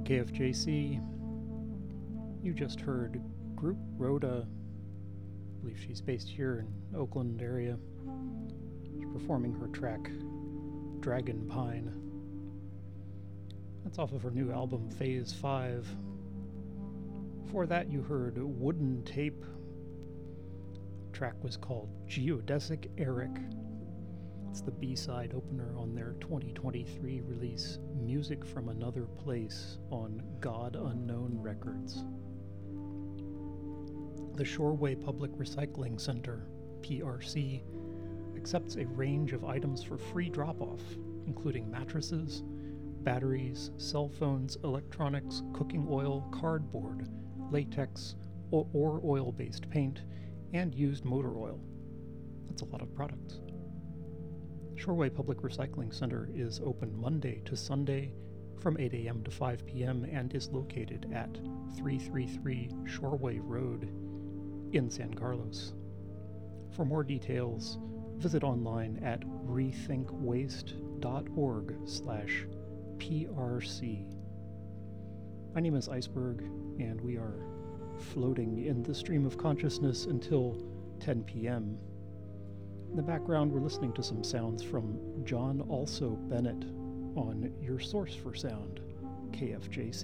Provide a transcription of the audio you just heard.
KFJC. You just heard Group Rhoda. I believe she's based here in Oakland area. She's performing her track Dragon Pine. That's off of her new album Phase 5. Before that you heard Wooden Tape. The track was called Geodesic Eric. It's the B-side opener on their 2023 release Music from Another Place on God Unknown Records. The Shoreway Public Recycling Center, PRC, accepts a range of items for free drop-off, including mattresses, batteries, cell phones, electronics, cooking oil, cardboard, latex, or oil-based paint, and used motor oil. That's a lot of products. Shoreway Public Recycling Center is open Monday to Sunday from 8 a.m. to 5 p.m. and is located at 333 Shoreway Road in San Carlos. For more details, visit online at rethinkwaste.org/PRC. My name is Iceberg, and we are floating in the stream of consciousness until 10 p.m. In the background, we're listening to some sounds from John Also Bennett on your source for sound, KFJC.